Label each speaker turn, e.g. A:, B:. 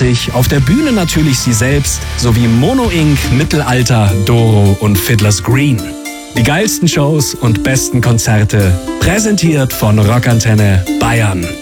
A: 2023, auf der Bühne natürlich sie selbst, sowie Mono Inc., Mittelalter, Doro und Fiddler's Green. Die geilsten Shows und besten Konzerte, präsentiert von Rockantenne Bayern.